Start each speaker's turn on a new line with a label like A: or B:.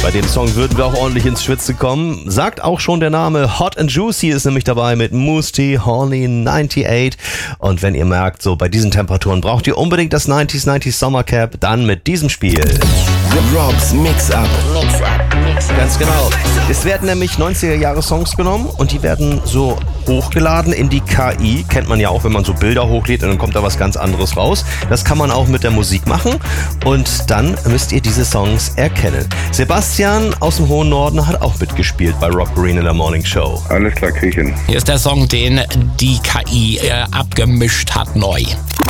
A: Bei dem Song würden wir auch ordentlich ins Schwitzen kommen. Sagt auch schon der Name. Hot and Juicy ist nämlich dabei mit Moosty, Horny 98. Und wenn ihr merkt, so bei diesen Temperaturen braucht ihr unbedingt das 90s Summer Cap, dann mit diesem Spiel.
B: Robs Mix-Up.
A: Ganz genau. Es werden nämlich 90er-Jahre-Songs genommen und die werden so hochgeladen in die KI. Kennt man ja auch, wenn man so Bilder hochlädt und dann kommt da was ganz anderes raus. Das kann man auch mit der Musik machen und dann müsst ihr diese Songs erkennen. Sebastian aus dem hohen Norden hat auch mitgespielt bei Rob Green in der Morning Show.
C: Alles klar, Küchen.
D: Hier ist der Song, den die KI abgemischt hat neu.